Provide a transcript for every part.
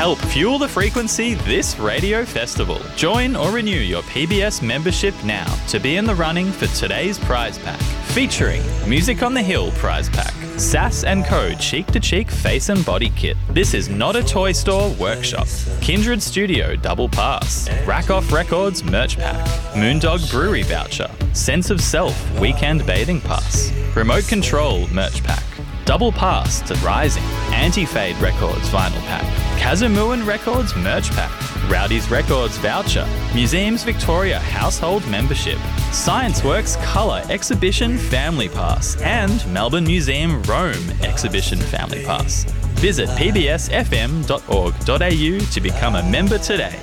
Help fuel the frequency this radio festival. Join or renew your PBS membership now to be in the running for today's prize pack. Featuring Music on the Hill prize pack, Sass & Co Cheek to Cheek Face and Body Kit, This Is Not a Toy Store workshop, Kindred Studio double pass, Rack Off Records merch pack, Moondog Brewery voucher, Sense of Self weekend bathing pass, Remote Control merch pack, double pass to Rising, Anti-Fade Records vinyl pack, Kazamuan Records merch pack, Rowdy's Records voucher, Museums Victoria household membership, ScienceWorks Colour Exhibition Family Pass, and Melbourne Museum Rome Exhibition Family Pass. Visit pbsfm.org.au to become a member today.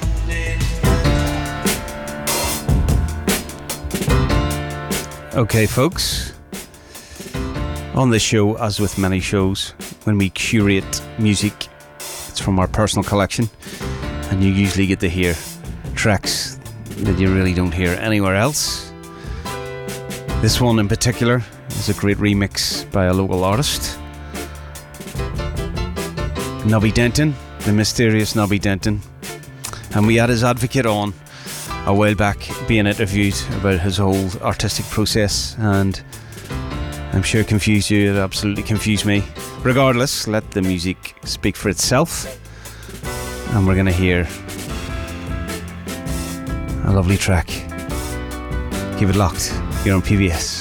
Okay, folks. On this show, as with many shows, when we curate music, it's from our personal collection, and you usually get to hear tracks that you really don't hear anywhere else. This one in particular is a great remix by a local artist, Nobby Denton, the mysterious Nobby Denton. And we had his advocate on a while back being interviewed about his whole artistic process, and I'm sure it confused you. It absolutely confused me. Regardless, let the music speak for itself, and we're going to hear a lovely track. Keep it locked. You're on PBS.